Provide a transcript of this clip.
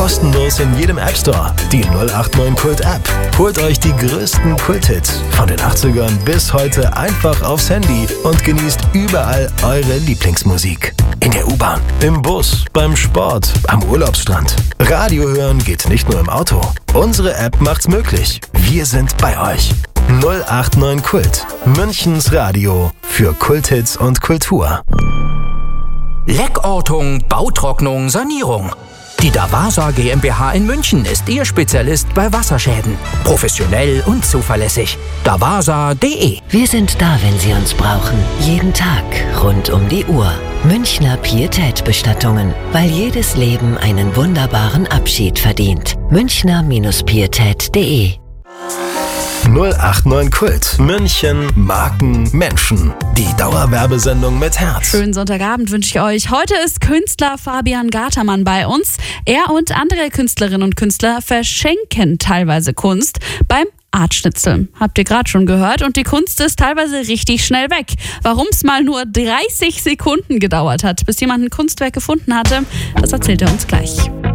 kostenlos in jedem App Store. Die 089 Kult App. Holt euch die größten Kulthits von den 80ern bis heute einfach aufs Handy und genießt überall eure Lieblingsmusik. In der U-Bahn, im Bus, beim Sport, am Urlaubsstrand. Radio hören geht nicht nur im Auto. Unsere App macht's möglich. Wir sind bei euch. 089 Kult. Münchens Radio für Kulthits und Kultur. Leckortung, Bautrocknung, Sanierung. Die Davasa GmbH in München ist Ihr Spezialist bei Wasserschäden. Professionell und zuverlässig. Davasa.de. Wir sind da, wenn Sie uns brauchen. Jeden Tag, rund um die Uhr. Münchner Pietät-Bestattungen. Weil jedes Leben einen wunderbaren Abschied verdient. Münchner-Pietät.de. 089 Kult. München, Marken, Menschen. Die Dauerwerbesendung mit Herz. Schönen Sonntagabend wünsche ich euch. Heute ist Künstler Fabian Gatermann bei uns. Er und andere Künstlerinnen und Künstler verschenken teilweise Kunst beim Artschnitzel. Habt ihr gerade schon gehört. Und die Kunst ist teilweise richtig schnell weg. Warum es mal nur 30 Sekunden gedauert hat, bis jemand ein Kunstwerk gefunden hatte, das erzählt er uns gleich.